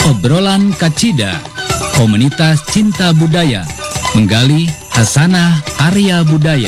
Obrolan Kacida, komunitas cinta budaya, menggali hasanah karya budaya.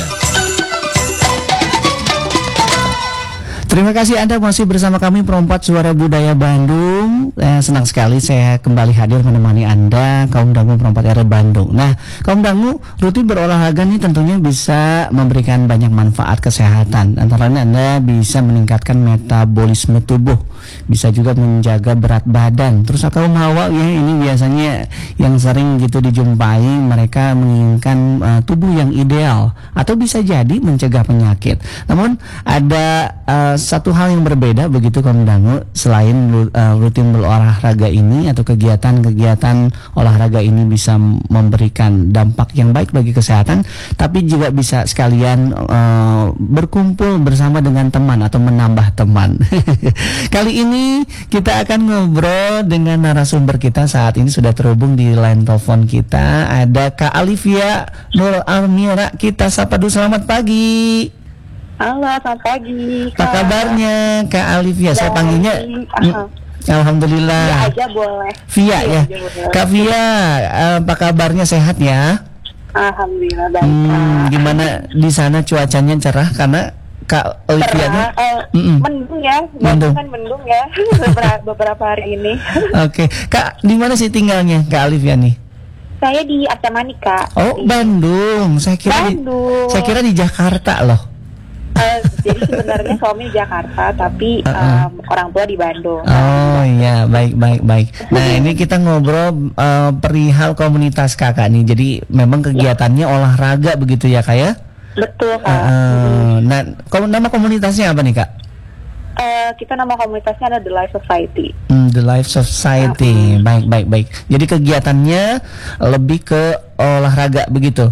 Terima kasih Anda masih bersama kami Perompak Suara Budaya Bandung. Senang sekali saya kembali hadir menemani Anda, kaum dangu Perompak RI Bandung. Nah, kaum dangu rutin berolahraga nih tentunya bisa memberikan banyak manfaat kesehatan. Antaranya Anda bisa meningkatkan metabolisme tubuh, bisa juga menjaga berat badan. Terus kaum hawa ya, ini biasanya yang sering gitu dijumpai, mereka menginginkan tubuh yang ideal atau bisa jadi mencegah penyakit. Namun ada satu hal yang berbeda begitu kaum dangu, selain rutin berolahraga ini atau kegiatan-kegiatan olahraga ini bisa memberikan dampak yang baik bagi kesehatan, tapi juga bisa sekalian berkumpul bersama dengan teman atau menambah teman. Kali ini kita akan ngobrol dengan narasumber kita saat ini sudah terhubung di line telepon kita. Ada Kak Alivia Nur Almira, kita sapa dulu, selamat pagi. Halo, selamat pagi. Apa kabarnya Kak Alivia? Saya panggilnya Alhamdulillah. Via aja boleh. Via ya. Boleh. Kak Via, apa kabarnya, sehat ya? Alhamdulillah baik. Gimana di sana cuacanya, cerah karena Kak Alivia mendung ya, mendung ya beberapa hari ini. Oke. Kak, di mana sih tinggalnya Kak Alivia nih? Saya di Acamani, Kak. Oh, Bandung. Saya kira di Jakarta loh. Jadi sebenarnya suami di Jakarta, tapi orang tua di Bandung. Oh iya, baik. Nah ini kita ngobrol perihal komunitas kakak nih. Jadi memang kegiatannya olahraga begitu ya Kak ya? Betul, Kak. Nah, nama komunitasnya apa nih Kak? Kita nama komunitasnya ada The Life Society. The Life Society. Baik. Jadi kegiatannya lebih ke olahraga begitu?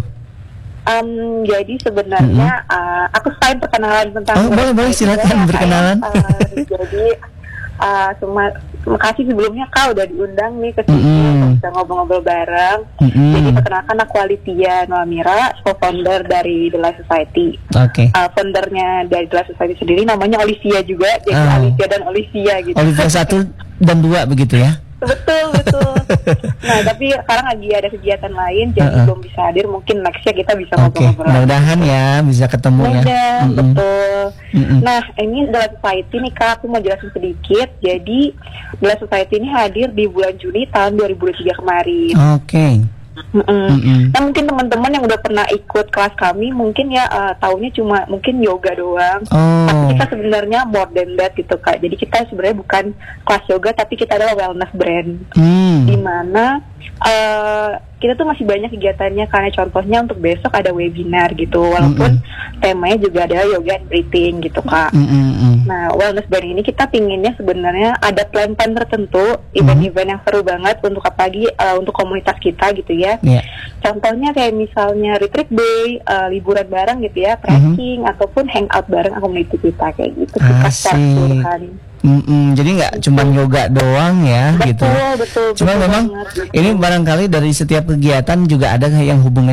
Jadi sebenarnya aku sekalian perkenalan tentang. Oh, boleh silakan berkenalan. Jadi terima kasih sebelumnya Kak udah diundang nih ke sini untuk ngobrol-ngobrol bareng. Jadi perkenalkan, aku Alivia Nur Almira, co-founder dari The Life Society. Oke. Foundernya dari The Life Society sendiri namanya Olivia juga, jadi Alivia dan Olivia gitu. Olivia 1 dan 2 begitu ya? Betul. Nah, tapi sekarang lagi ada kegiatan lain, jadi belum bisa hadir. Mungkin nextnya kita bisa ngobrol-ngobrol. Mudah-mudahan ya bisa ketemu ya. Betul. Nah, ini The Life Society nih Kak, aku mau jelasin sedikit. Jadi The Life Society ini hadir di bulan Juni tahun 2023 kemarin. Oke. Nah, mungkin teman-teman yang udah pernah ikut kelas kami mungkin ya taunya cuma mungkin yoga doang. Tapi kita sebenarnya more than that gitu Kak. Jadi kita sebenarnya bukan kelas yoga, tapi kita adalah wellness brand. Di mana kita tuh masih banyak kegiatannya, karena contohnya untuk besok ada webinar gitu, walaupun temanya juga ada yoga and breathing gitu Kak. Nah, wellness brand ini kita pinginnya sebenarnya ada plan-plan tertentu, event-event yang seru banget untuk apalagi untuk komunitas kita gitu ya. Contohnya kayak misalnya retreat day, liburan bareng gitu ya, trekking ataupun hangout bareng komunitas kita kayak gitu. Kita secara keseluruhan. Jadi nggak cuma yoga doang ya. Betul, gitu. Betul. Cuma memang ini barangkali dari setiap kegiatan juga ada yang hubungannya